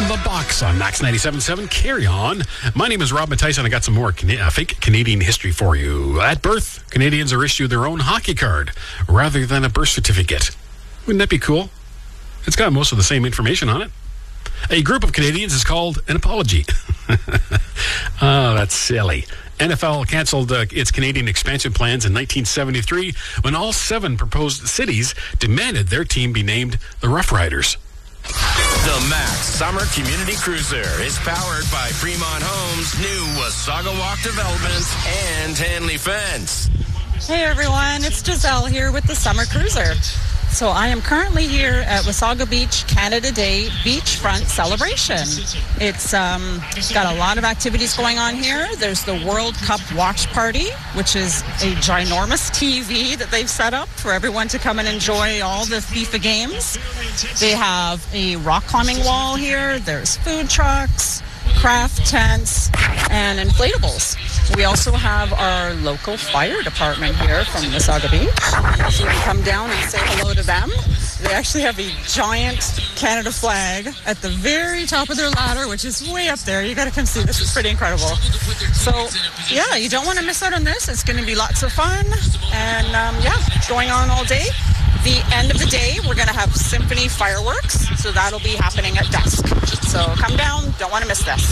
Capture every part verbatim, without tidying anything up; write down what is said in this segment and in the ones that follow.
the Box on Max ninety-seven point seven. Carry on. My name is Rob Matthijs, and I got some more Cana- uh, fake Canadian history for you. At birth, Canadians are issued their own hockey card rather than a birth certificate. Wouldn't that be cool? It's got most of the same information on it. A group of Canadians is called an apology. Oh, that's silly. N F L canceled uh, its Canadian expansion plans in nineteen seventy-three when all seven proposed cities demanded their team be named the Rough Riders. The Max Summer Community Cruiser is powered by Fremont Homes, new Wasaga Walk Development, and Hanley Fence. Hey everyone, it's Giselle here with the Summer Cruiser. So I am currently here at Wasaga Beach Canada Day Beachfront Celebration. It's um, got a lot of activities going on here. There's the World Cup Watch Party, which is a ginormous T V that they've set up for everyone to come and enjoy all the FIFA games. They have a rock climbing wall here. There's food trucks, craft tents, and inflatables. We also have our local fire department here from Wasaga Beach. So we come down and say hello to them. They actually have a giant Canada flag at the very top of their ladder, which is way up there. You got to come see this. It's pretty incredible. So, yeah, you don't want to miss out on this. It's going to be lots of fun. And, um, yeah, going on all day. The end of the day, we're going to have symphony fireworks. So that'll be happening at dusk. So come down. Don't want to miss this.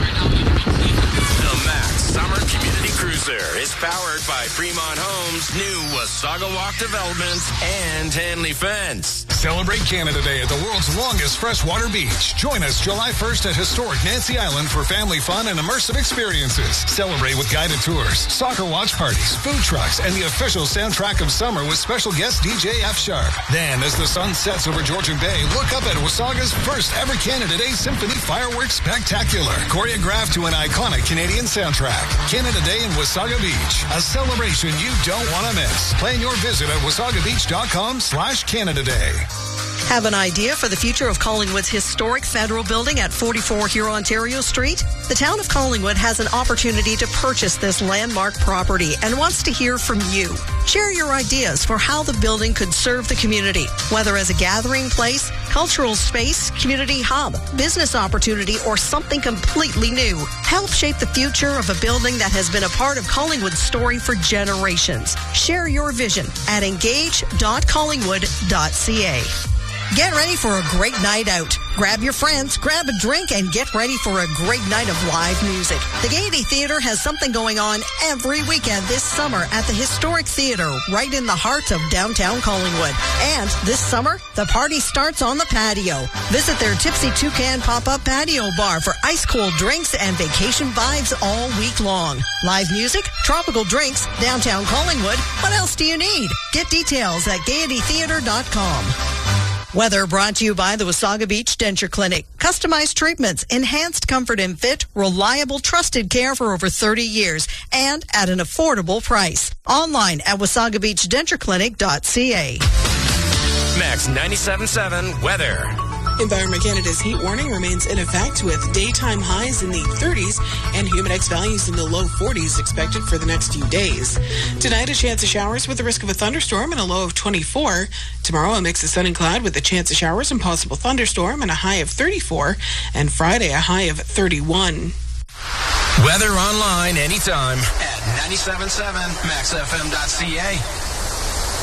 The Max Summer Community Cruiser is powered by Fremont Homes, new Wasaga Walk Development, and Hanley Fence. Celebrate Canada Day at the world's longest freshwater beach. Join us July first at historic Nancy Island for family fun and immersive experiences. Celebrate with guided tours, soccer watch parties, food trucks, and the official soundtrack of summer with special guest D J F Sharp. Then, as the sun sets over Georgian Bay, look up at Wasaga's first ever Canada Day Symphony Fireworks Spectacular, choreographed to an iconic Canadian soundtrack. Canada Day in Wasaga Beach, a celebration you don't want to miss. Plan your visit at wasagabeach.com slash Canada Day. Have an idea for the future of Collingwood's historic federal building at forty-four Huron Ontario Street? The town of Collingwood has an opportunity to purchase this landmark property and wants to hear from you. Share your ideas for how the building could serve the community, whether as a gathering place, cultural space, community hub, business opportunity, or something completely new. Help shape the future of a building that has been a part of Collingwood's story for generations. Share your vision at engage dot collingwood dot c a. Get ready for a great night out. Grab your friends, grab a drink, and get ready for a great night of live music. The Gaiety Theatre has something going on every weekend this summer at the Historic Theatre, right in the heart of downtown Collingwood. And this summer, the party starts on the patio. Visit their Tipsy Toucan pop-up patio bar for ice-cold drinks and vacation vibes all week long. Live music, tropical drinks, downtown Collingwood. What else do you need? Get details at gaiety theatre dot com. Weather brought to you by the Wasaga Beach Denture Clinic. Customized treatments, enhanced comfort and fit, reliable, trusted care for over thirty years, and at an affordable price. Online at wasaga beach denture clinic dot c a. Max ninety-seven point seven weather. Environment Canada's heat warning remains in effect with daytime highs in the thirties and humidex values in the low forties expected for the next few days. Tonight, a chance of showers with the risk of a thunderstorm and a low of twenty-four. Tomorrow, a mix of sun and cloud with a chance of showers and possible thunderstorm and a high of thirty-four. And Friday, a high of thirty-one. Weather online anytime at ninety-seven point seven max f m dot c a.